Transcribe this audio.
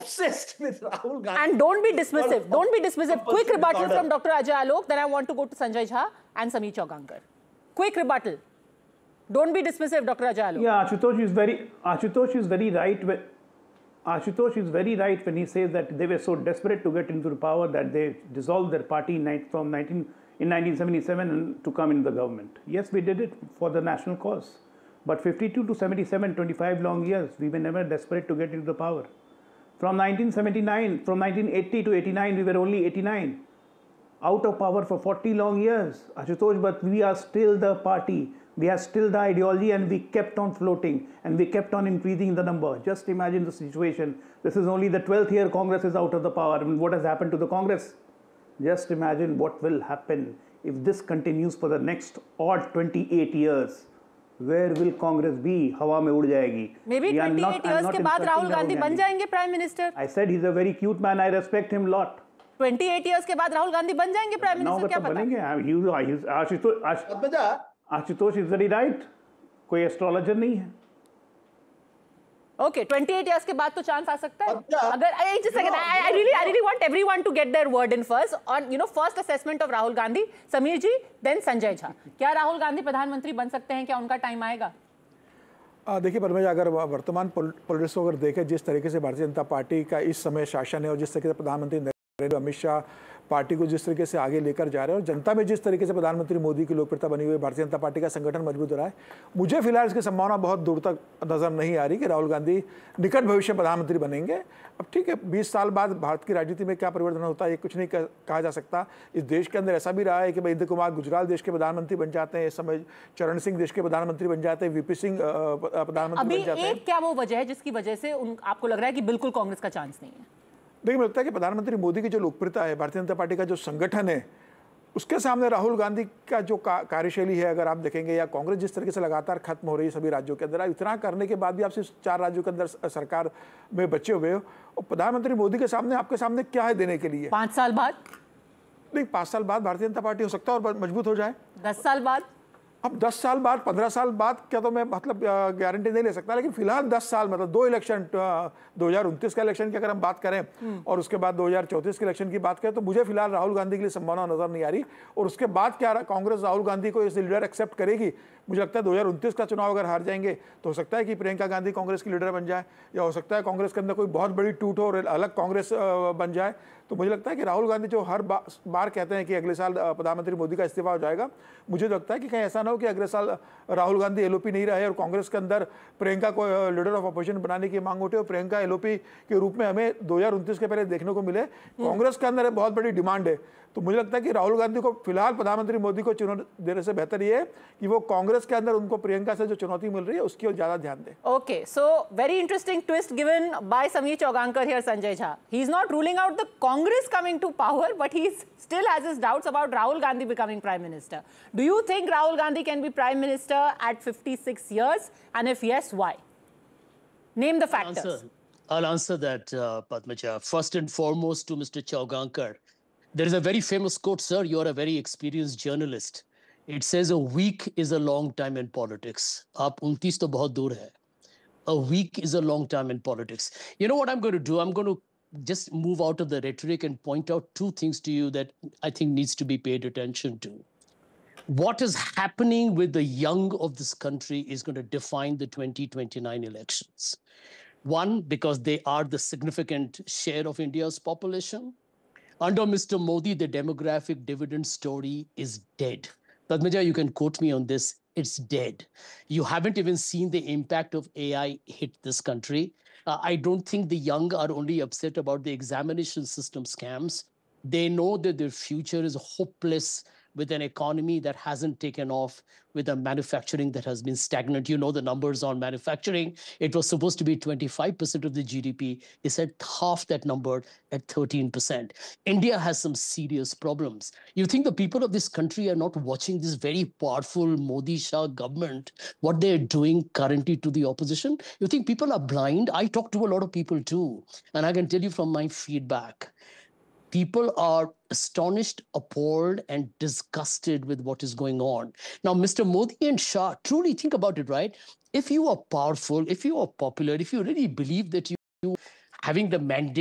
obsessed with Rahul Gandhi. And don't be dismissive. Don't be dismissive. Quick rebuttal from Dr. Ajay Alok. Then I want to go to Sanjay Jha and Sameer Chowgankar. Quick rebuttal. Don't be dismissive, Dr. Ajay Alok. Yeah, Ashutosh is very right when he says that they were so desperate to get into the power that they dissolved their party in 1977 and to come into the government. Yes, we did it for the national cause. But 52 to 77, 25 long years, we were never desperate to get into the power. From 1980 to 89, we were only 89. Out of power for 40 long years, Ashutosh, but we are still the party. We are still the ideology, and we kept on floating and we kept on increasing the number. Just imagine the situation. This is only the 12th year Congress is out of the power. I mean, what has happened to the Congress? Just imagine what will happen if this continues for the next odd 28 years. Where will Congress be? Hawa mein ud jayegi. Maybe 28 years के बाद Rahul Gandhi बन जाएंगे Prime Minister. I said he's a very cute man. I respect him a lot. 28 years के बाद राहुल गांधी बन जाएंगे Prime Minister, क्या पता? Ashutosh is very right. कोई एस्ट्रोलॉजर नहीं है. Okay, 28 years के बाद तो चांस आ सकता है. अगर just a second, I really want everyone to get their word in first on first assessment of Rahul Gandhi. Sameer ji, then Sanjay Jha. क्या राहुल गांधी प्रधानमंत्री बन सकते हैं? क्या उनका टाइम आएगा? देखिए पद्मजा, अगर वर्तमान पॉलिटिक्स को अगर देखें, जिस तरीके से भारतीय जनता पार्टी का इस समय शासन है और जिस तरीके से प्रधानमंत्री नरेंद्र अमित शाह पार्टी को जिस तरीके से आगे लेकर जा रहे हैं और जनता में जिस तरीके से प्रधानमंत्री मोदी की लोकप्रियता बनी हुई है, भारतीय जनता पार्टी का संगठन मजबूत हो रहा है, मुझे फिलहाल इसकी संभावना बहुत दूर तक नजर नहीं आ रही कि राहुल गांधी निकट भविष्य में प्रधानमंत्री बनेंगे. अब ठीक है, 20 साल बाद भारत की राजनीति में क्या परिवर्तन होता है ये कुछ नहीं कहा जा सकता. इस देश के अंदर ऐसा भी रहा है कि भाई इंद्र कुमार गुजराल देश के प्रधानमंत्री बन जाते हैं, इस समय चरण सिंह देश के प्रधानमंत्री बन जाते हैं, वीपी सिंह प्रधानमंत्री बन जाते हैं. क्या वो वजह है जिसकी वजह से आपको लग रहा है कि बिल्कुल कांग्रेस का चांस नहीं है? देखिए, मुझे लगता है कि प्रधानमंत्री मोदी की जो लोकप्रियता है, भारतीय जनता पार्टी का जो संगठन है, उसके सामने राहुल गांधी का जो कार्यशैली है, अगर आप देखेंगे, या कांग्रेस जिस तरीके से लगातार खत्म हो रही है सभी राज्यों के अंदर, इतना करने के बाद भी आप सिर्फ 4 राज्यों के अंदर सरकार में बचे हुए हो, और प्रधानमंत्री मोदी के सामने आपके सामने क्या है देने के लिए? 5 साल बाद नहीं, 5 साल बाद भारतीय जनता पार्टी हो सकता है और मजबूत हो जाए. 10 साल बाद, अब 10 साल बाद, 15 साल बाद क्या, तो मैं मतलब गारंटी नहीं ले सकता, लेकिन फिलहाल 10 साल मतलब 2 इलेक्शन, 2029 का इलेक्शन की अगर हम बात करें और उसके बाद 2034 के इलेक्शन की बात करें, तो मुझे फिलहाल राहुल गांधी के लिए संभावना नजर नहीं आ रही. और उसके बाद क्या कांग्रेस राहुल गांधी को एज लीडर एक्सेप्ट करेगी? मुझे लगता है 2029 का चुनाव अगर हार जाएंगे तो हो सकता है कि प्रियंका गांधी कांग्रेस की लीडर बन जाए, या हो सकता है कांग्रेस के अंदर कोई बहुत बड़ी टूट हो और अलग कांग्रेस बन जाए. तो मुझे लगता है कि राहुल गांधी जो हर बार कहते हैं कि अगले साल प्रधानमंत्री मोदी का इस्तीफा हो जाएगा, मुझे लगता है कि कहीं ऐसा ना हो कि अगले साल राहुल गांधी एलओपी नहीं रहे और कांग्रेस के अंदर प्रियंका को लीडर ऑफ अपोजिशन बनाने की मांग उठे और प्रियंका एलओपी के रूप में हमें 2029 के पहले देखने को मिले. कांग्रेस के अंदर बहुत बड़ी डिमांड है. तो मुझे लगता है कि राहुल गांधी को फिलहाल प्रधानमंत्री मोदी को चुनौती देने से बेहतर ये है कि वो कांग्रेस के अंदर उनको प्रियंका से जो चुनौती मिल रही है उसकी ओर ज्यादा ध्यान दें. Okay, so very interesting twist given by Sameer चौगांकर here, Sanjay Jha. He is not ruling out the Congress coming to power, but he still has his doubts about Rahul Gandhi becoming Prime Minister. Do you think Rahul Gandhi can be Prime Minister at 56 years? And if yes, why? Name the factors. I'll answer that, Padmaja. First and foremost, to Mr. Chowgankar, there is a very famous quote, sir. You are a very experienced journalist. It says, a week is a long time in politics. Aap 29 to bahut dur hai. A week is a long time in politics. You know what I'm going to do? I'm going to just move out of the rhetoric and point out 2 things to you that I think needs to be paid attention to. What is happening with the young of this country is going to define the 2029 elections. One, because they are the significant share of India's population. Under Mr. Modi, the demographic dividend story is dead. Padmaja, you can quote me on this. It's dead. You haven't even seen the impact of AI hit this country. I don't think the young are only upset about the examination system scams. They know that their future is hopeless with an economy that hasn't taken off, with a manufacturing that has been stagnant. You know the numbers on manufacturing. It was supposed to be 25% of the GDP. It's at half that number at 13%. India has some serious problems. You think the people of this country are not watching this very powerful Modi-Shah government, what they're doing currently to the opposition? You think people are blind? I talk to a lot of people too. And I can tell you from my feedback, people are astonished, appalled, and disgusted with what is going on. Now, Mr. Modi and Shah, truly think about it, right? If you are powerful, if you are popular, if you really believe that you having the mandate